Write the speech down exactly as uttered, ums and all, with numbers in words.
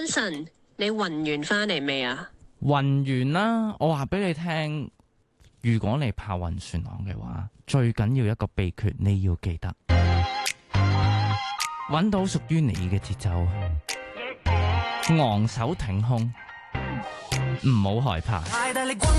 Anson，你暈完翻嚟未啊？ 暈完啦，我話俾你聽，如果你跑暈船浪嘅話，最緊要一個秘訣，你要記得揾到屬於你嘅節奏，昂首挺胸，唔好害怕。